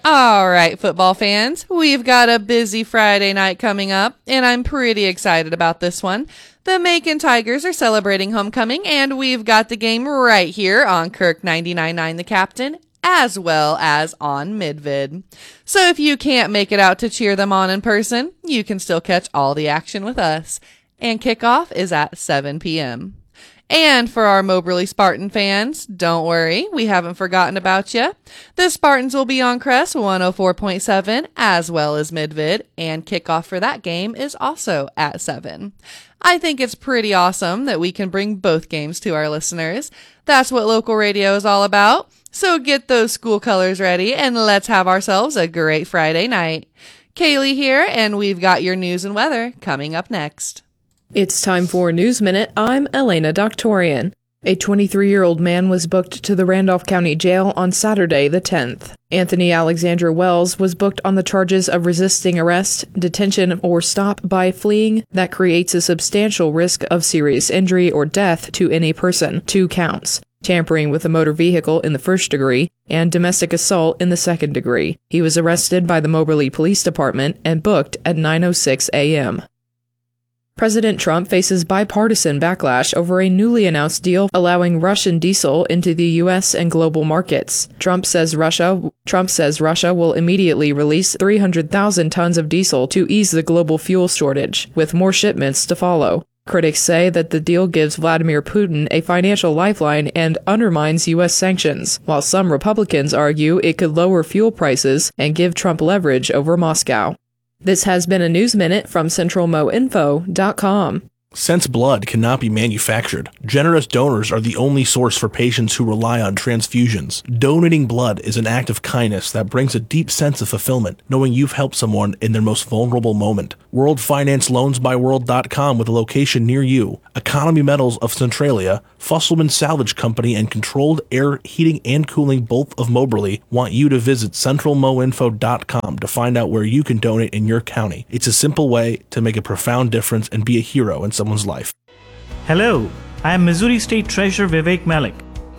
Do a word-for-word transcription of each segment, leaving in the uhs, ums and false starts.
All right, football fans, we've got a busy Friday night coming up, and I'm pretty excited about this one. The Macon Tigers are celebrating homecoming, and we've got the game right here on Kirk ninety-nine point nine The Captain, as well as on Midvid. So if you can't make it out to cheer them on in person, you can still catch all the action with us. And kickoff is at seven p.m. And for our Moberly Spartan fans, don't worry, we haven't forgotten about you. The Spartans will be on Crest one oh four point seven as well as Midvid, and kickoff for that game is also at seven. I think it's pretty awesome that we can bring both games to our listeners. That's what local radio is all about. So get those school colors ready and let's have ourselves a great Friday night. Kaylee here, and we've got your news and weather coming up next. It's time for News Minute. I'm Elena Doctorian. A twenty-three-year-old man was booked to the Randolph County Jail on Saturday the tenth. Anthony Alexander Wells was booked on the charges of resisting arrest, detention, or stop by fleeing that creates a substantial risk of serious injury or death to any person, two counts. Tampering with a motor vehicle in the first degree, and domestic assault in the second degree. He was arrested by the Moberly Police Department and booked at nine oh six a.m. President Trump faces bipartisan backlash over a newly announced deal allowing Russian diesel into the U S and global markets. Trump says Russia Trump says Russia will immediately release three hundred thousand tons of diesel to ease the global fuel shortage, with more shipments to follow. Critics say that the deal gives Vladimir Putin a financial lifeline and undermines U S sanctions, while some Republicans argue it could lower fuel prices and give Trump leverage over Moscow. This has been a News Minute from Central Mo Info dot com. Since blood cannot be manufactured, generous donors are the only source for patients who rely on transfusions. Donating blood is an act of kindness that brings a deep sense of fulfillment, knowing you've helped someone in their most vulnerable moment. World Finance Loans by World dot com with a location near you. Economy Metals of Centralia, Fusselman Salvage Company, and Controlled Air Heating and Cooling both of Moberly want you to visit Central Mo Info dot com to find out where you can donate in your county. It's a simple way to make a profound difference and be a hero in someone's life. Hello, I am Missouri State Treasurer Vivek Malik.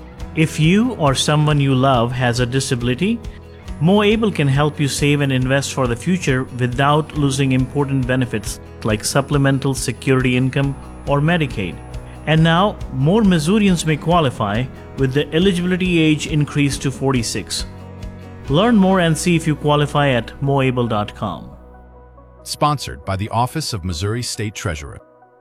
If you or someone you love has a disability, MoAble can help you save and invest for the future without losing important benefits like supplemental security income or Medicaid. And now, more Missourians may qualify with the eligibility age increased to forty-six. Learn more and see if you qualify at Mo Able dot com. Sponsored by the Office of Missouri State Treasurer.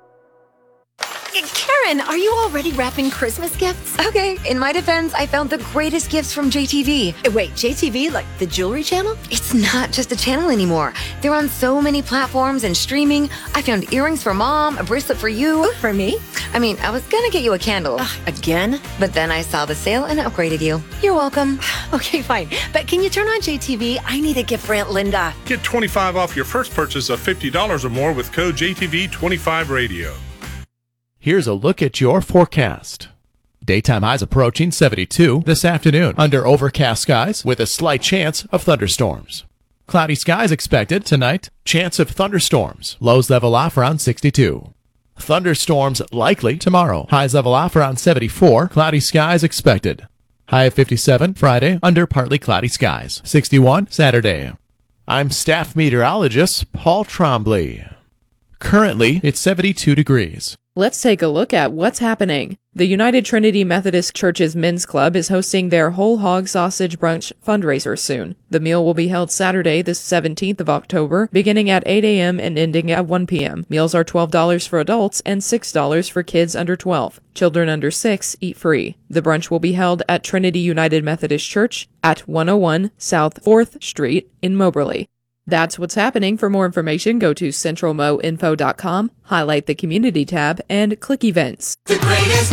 Karen, are you already wrapping Christmas gifts? Okay, in my defense, I found the greatest gifts from J T V. Wait, J T V, like the jewelry channel? It's not just a channel anymore. They're on so many platforms and streaming. I found earrings for mom, a bracelet for you. Ooh, for me? I mean, I was gonna get you a candle. Ugh, again? But then I saw the sale and upgraded you. You're welcome. Okay, fine. But can you turn on J T V? I need a gift for Aunt Linda. Get twenty-five off your first purchase of fifty dollars or more with code J T V twenty-five radio. Here's a look at your forecast. Daytime highs approaching seventy-two this afternoon under overcast skies with a slight chance of thunderstorms. Cloudy skies expected tonight, chance of thunderstorms. Lows level off around sixty-two. Thunderstorms likely tomorrow. Highs level off around seventy-four. Cloudy skies expected. High of fifty-seven Friday under partly cloudy skies. sixty-one Saturday. I'm staff meteorologist Paul Trombley. Currently, it's seventy-two degrees. Let's take a look at what's happening. The United Trinity Methodist Church's Men's Club is hosting their Whole Hog Sausage Brunch fundraiser soon. The meal will be held Saturday, the seventeenth of October, beginning at eight a.m. and ending at one p.m. Meals are twelve dollars for adults and six dollars for kids under twelve. Children under six eat free. The brunch will be held at Trinity United Methodist Church at one oh one South fourth Street in Moberly. That's what's happening. For more information, go to Central Mo Info dot com, highlight the Community tab, and click Events. The greatest